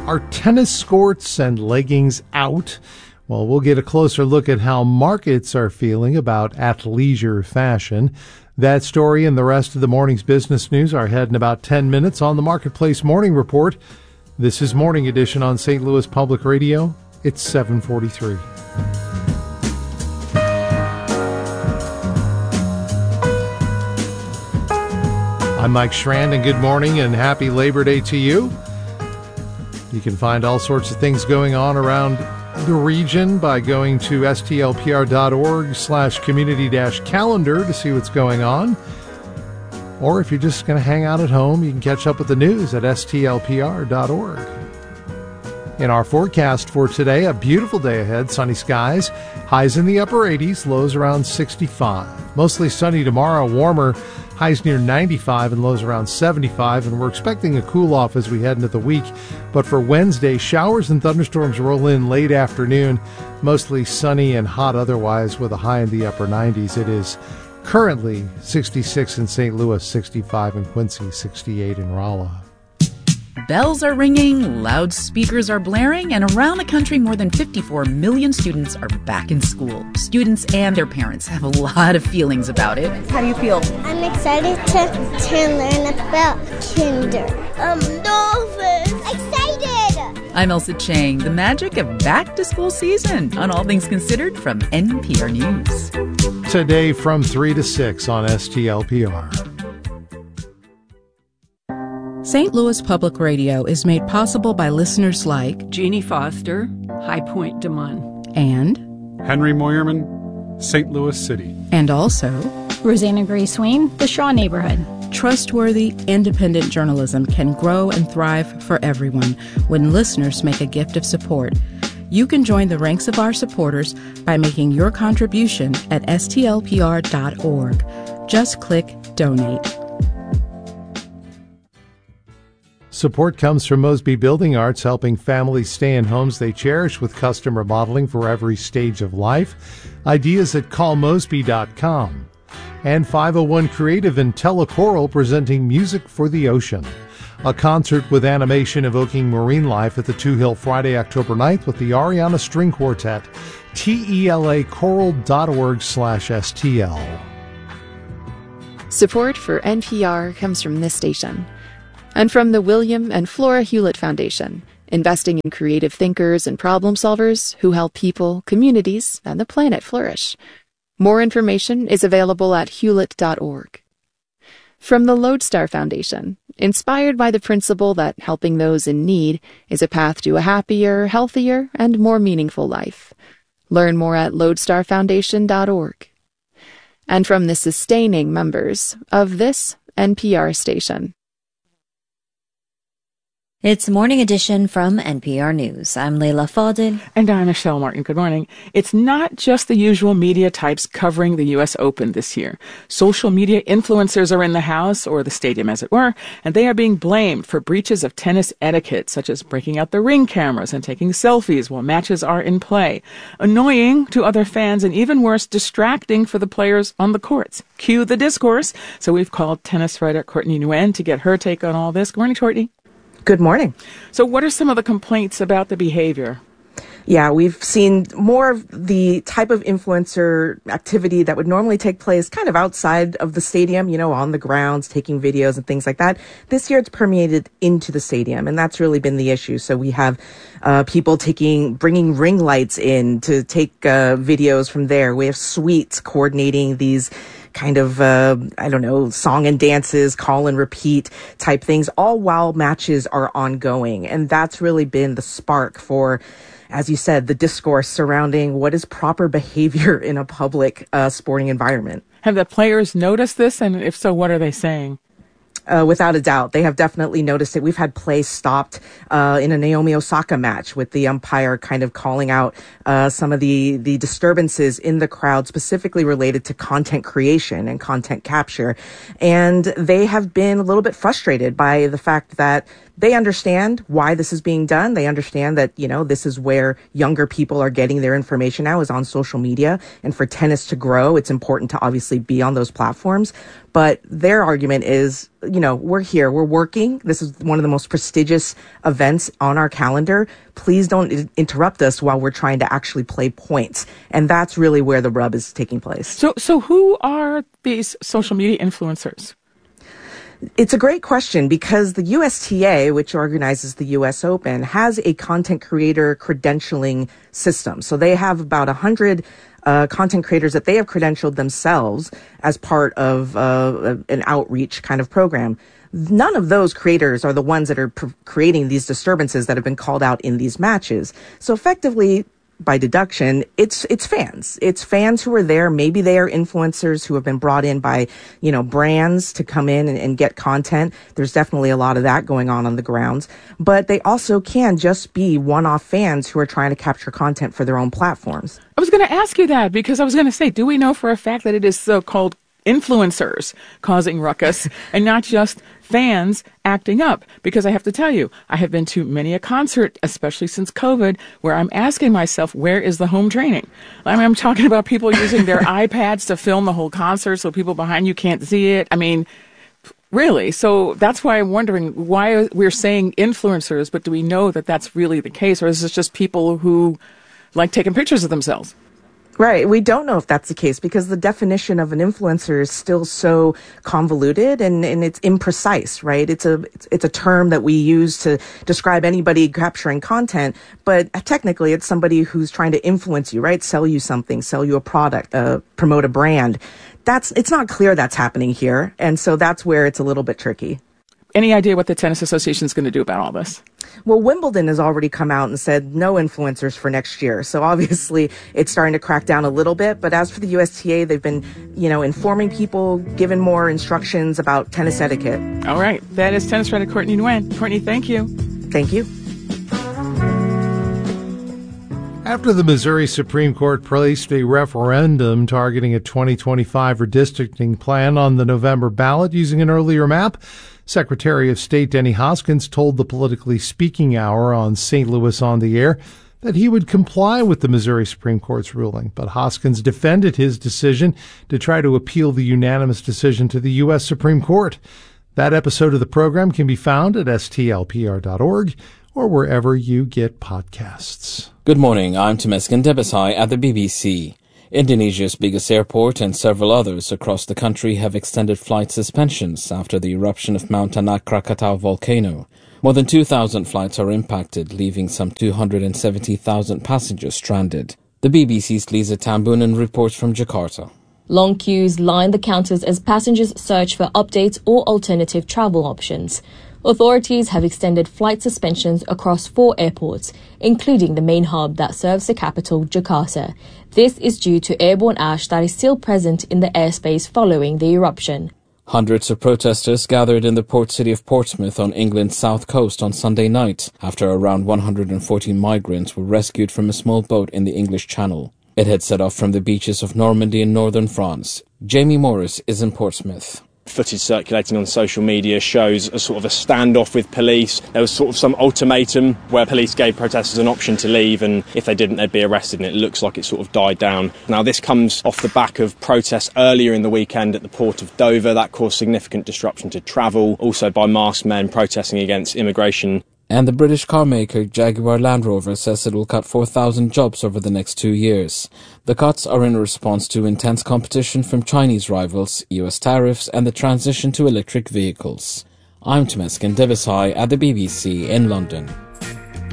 Are tennis courts and leggings out? Well, we'll get a closer look at how markets are feeling about athleisure fashion. That story and the rest of the morning's business news are ahead in about 10 minutes on the Marketplace Morning Report. This is Morning Edition on St. Louis Public Radio. It's 7:43. I'm Mike Schrand, and good morning and happy Labor Day to you. You can find all sorts of things going on around the region by going to stlpr.org/community-calendar to see what's going on. Or if you're just going to hang out at home, you can catch up with the news at stlpr.org. In our forecast for today, a beautiful day ahead, sunny skies, highs in the upper 80s, lows around 65. Mostly sunny tomorrow, warmer, highs near 95 and lows around 75, and we're expecting a cool-off as we head into the week. But for Wednesday, showers and thunderstorms roll in late afternoon, mostly sunny and hot otherwise with a high in the upper 90s. It is currently 66 in St. Louis, 65 in Quincy, 68 in Rolla. Bells are ringing, loudspeakers are blaring, and around the country, more than 54 million students are back in school. Students and their parents have a lot of feelings about it. How do you feel? I'm excited to learn about kinder. Nervous. Excited. I'm Elsa Chang. The magic of back-to-school season on All Things Considered from NPR News. Today from 3 to 6 on STLPR. St. Louis Public Radio is made possible by listeners like Jeannie Foster, High Point Des Moines, and Henry Moyerman, St. Louis City, and also Rosanna Grace Swain, the Shaw Neighborhood. Trustworthy, independent journalism can grow and thrive for everyone when listeners make a gift of support. You can join the ranks of our supporters by making your contribution at stlpr.org. Just click Donate. Support comes from Mosby Building Arts, helping families stay in homes they cherish with custom remodeling for every stage of life. Ideas at callmosby.com. And 501 Creative and Telechoral presenting Music for the Ocean. A concert with animation evoking marine life at the Two Hill Friday, October 9th with the Ariana String Quartet. telachoral.org/STL. Support for NPR comes from this station. And from the William and Flora Hewlett Foundation, investing in creative thinkers and problem solvers who help people, communities, and the planet flourish. More information is available at hewlett.org. From the Lodestar Foundation, inspired by the principle that helping those in need is a path to a happier, healthier, and more meaningful life. Learn more at lodestarfoundation.org. And from the sustaining members of this NPR station. It's Morning Edition from NPR News. I'm Leila Fadel. And I'm Michelle Martin. Good morning. It's not just the usual media types covering the U.S. Open this year. Social media influencers are in the house, or the stadium as it were, and they are being blamed for breaches of tennis etiquette, such as breaking out the ring cameras and taking selfies while matches are in play. Annoying to other fans, and even worse, distracting for the players on the courts. Cue the discourse. So we've called tennis writer Courtney Nguyen to get her take on all this. Good morning, Courtney. Good morning. So what are some of the complaints about the behavior? Yeah, we've seen more of the type of influencer activity that would normally take place kind of outside of the stadium, on the grounds, taking videos and things like that. This year it's permeated into the stadium, and that's really been the issue. So we have people bringing ring lights in to take videos from there. We have suites coordinating these kind of, song and dances, call and repeat type things, all while matches are ongoing. And that's really been the spark for, as you said, the discourse surrounding what is proper behavior in a public sporting environment. Have the players noticed this? And if so, what are they saying? Without a doubt, they have definitely noticed it. We've had play stopped in a Naomi Osaka match with the umpire kind of calling out some of the disturbances in the crowd, specifically related to content creation and content capture. And they have been a little bit frustrated by the fact that they understand why this is being done. They understand that, this is where younger people are getting their information now, is on social media. And for tennis to grow, it's important to obviously be on those platforms. But their argument is, we're here, we're working. This is one of the most prestigious events on our calendar. Please don't interrupt us while we're trying to actually play points. And that's really where the rub is taking place. So who are these social media influencers? It's a great question because the USTA, which organizes the US Open, has a content creator credentialing system. So they have about 100 content creators that they have credentialed themselves as part of an outreach kind of program. None of those creators are the ones that are creating these disturbances that have been called out in these matches. So effectively, by deduction, it's fans. It's fans who are there. Maybe they are influencers who have been brought in by, brands to come in and get content. There's definitely a lot of that going on the grounds. But they also can just be one-off fans who are trying to capture content for their own platforms. I was going to ask you that because I was going to say, do we know for a fact that it is so-called influencers causing ruckus and not just fans acting up? Because I have to tell you, I have been to many a concert, especially since COVID, where I'm asking myself, where is the home training? I'm talking about people using their iPads to film the whole concert so people behind you can't see it. Really? So that's why I'm wondering why we're saying influencers, but do we know that that's really the case? Or is this just people who like taking pictures of themselves? Right. We don't know if that's the case because the definition of an influencer is still so convoluted and it's imprecise, right? It's a term that we use to describe anybody capturing content, but technically it's somebody who's trying to influence you, right? Sell you something, sell you a product, promote a brand. It's not clear that's happening here. And so that's where it's a little bit tricky. Any idea what the Tennis Association is going to do about all this? Well, Wimbledon has already come out and said no influencers for next year. So obviously it's starting to crack down a little bit. But as for the USTA, they've been, informing people, giving more instructions about tennis etiquette. All right. That is tennis writer Courtney Nguyen. Courtney, thank you. Thank you. After the Missouri Supreme Court placed a referendum targeting a 2025 redistricting plan on the November ballot using an earlier map, Secretary of State Denny Hoskins told the Politically Speaking Hour on St. Louis on the Air that he would comply with the Missouri Supreme Court's ruling. But Hoskins defended his decision to try to appeal the unanimous decision to the U.S. Supreme Court. That episode of the program can be found at stlpr.org or wherever you get podcasts. Good morning, I'm Temesgen Debesai at the BBC. Indonesia's biggest airport and several others across the country have extended flight suspensions after the eruption of Mount Anak Krakatau volcano. More than 2,000 flights are impacted, leaving some 270,000 passengers stranded. The BBC's Lisa Tambunan reports from Jakarta. Long queues line the counters as passengers search for updates or alternative travel options. Authorities have extended flight suspensions across 4 airports, including the main hub that serves the capital, Jakarta. This is due to airborne ash that is still present in the airspace following the eruption. Hundreds of protesters gathered in the port city of Portsmouth on England's south coast on Sunday night after around 140 migrants were rescued from a small boat in the English Channel. It had set off from the beaches of Normandy in northern France. Jamie Morris is in Portsmouth. Footage circulating on social media shows a sort of a standoff with police. There was sort of some ultimatum where police gave protesters an option to leave, and if they didn't, they'd be arrested, and it looks like it sort of died down. Now, this comes off the back of protests earlier in the weekend at the port of Dover. That caused significant disruption to travel, also by masked men protesting against immigration. And the British car maker Jaguar Land Rover says it will cut 4,000 jobs over the next 2 years. The cuts are in response to intense competition from Chinese rivals, US tariffs, and the transition to electric vehicles. I'm Temesgen Debesai at the BBC in London.